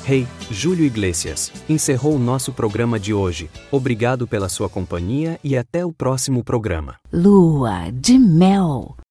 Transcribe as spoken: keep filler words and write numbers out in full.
Hey, Júlio Iglesias, encerrou o nosso programa de hoje. Obrigado pela sua companhia e até o próximo programa. Lua de mel.